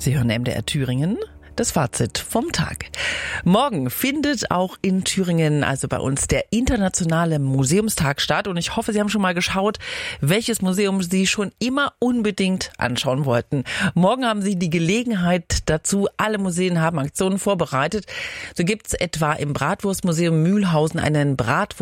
Sie hören MDR Thüringen. Das Fazit vom Tag. Morgen findet auch in Thüringen, also bei uns, der internationale Museumstag statt. Und ich hoffe, Sie haben schon mal geschaut, welches Museum Sie schon immer unbedingt anschauen wollten. Morgen haben Sie die Gelegenheit dazu. Alle Museen haben Aktionen vorbereitet. So gibt es etwa im Bratwurstmuseum Mühlhausen einen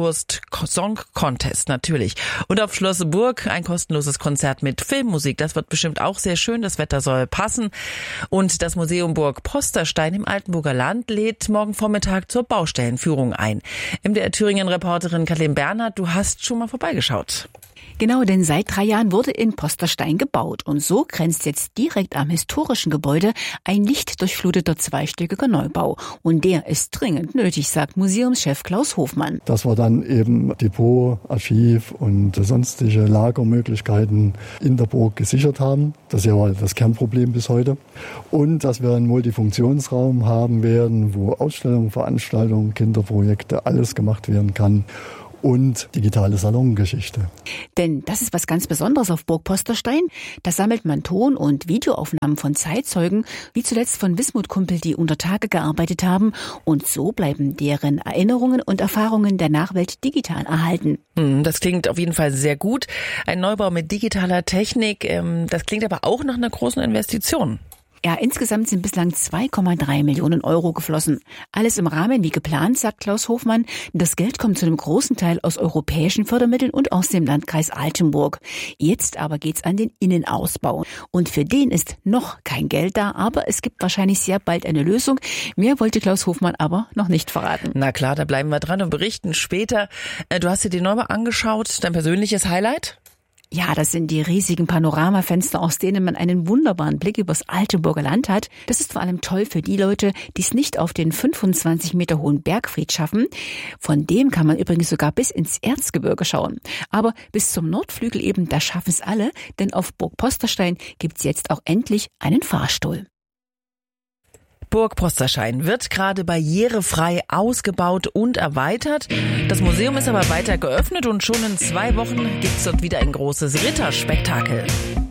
Bratwurst-Song-Contest natürlich. Und auf Schloss Burg ein kostenloses Konzert mit Filmmusik. Das wird bestimmt auch sehr schön. Das Wetter soll passen. Und das Museum Burg Posterstein im Altenburger Land lädt morgen Vormittag zur Baustellenführung ein. MDR Thüringen-Reporterin Kathleen Bernhard, du hast schon mal vorbeigeschaut. Genau, denn seit 3 Jahren wurde in Posterstein gebaut. Und so grenzt jetzt direkt am historischen Gebäude ein lichtdurchfluteter zweistöckiger Neubau. Und der ist dringend nötig, sagt Museumschef Klaus Hofmann. Dass wir dann eben Depot, Archiv und sonstige Lagermöglichkeiten in der Burg gesichert haben. Das ist ja das Kernproblem bis heute. Und dass wir einen Multifunktionsraum haben werden, wo Ausstellungen, Veranstaltungen, Kinderprojekte, alles gemacht werden kann. Und digitale Salongeschichte. Denn das ist was ganz Besonderes auf Burg Posterstein. Da sammelt man Ton- und Videoaufnahmen von Zeitzeugen, wie zuletzt von Wismut Kumpel, die unter Tage gearbeitet haben. Und so bleiben deren Erinnerungen und Erfahrungen der Nachwelt digital erhalten. Das klingt auf jeden Fall sehr gut. Ein Neubau mit digitaler Technik, das klingt aber auch nach einer großen Investition. Ja, insgesamt sind bislang 2,3 Millionen Euro geflossen. Alles im Rahmen wie geplant, sagt Klaus Hofmann. Das Geld kommt zu einem großen Teil aus europäischen Fördermitteln und aus dem Landkreis Altenburg. Jetzt aber geht's an den Innenausbau. Und für den ist noch kein Geld da, aber es gibt wahrscheinlich sehr bald eine Lösung. Mehr wollte Klaus Hofmann aber noch nicht verraten. Na klar, da bleiben wir dran und berichten später. Du hast dir den Neubau angeschaut, dein persönliches Highlight? Ja, das sind die riesigen Panoramafenster, aus denen man einen wunderbaren Blick übers Altenburger Land hat. Das ist vor allem toll für die Leute, die es nicht auf den 25 Meter hohen Bergfried schaffen. Von dem kann man übrigens sogar bis ins Erzgebirge schauen. Aber bis zum Nordflügel eben, da schaffen es alle, denn auf Burg Posterstein gibt's jetzt auch endlich einen Fahrstuhl. Burg Posterstein wird gerade barrierefrei ausgebaut und erweitert. Das Museum ist aber weiter geöffnet und schon in 2 Wochen gibt's dort wieder ein großes Ritterspektakel.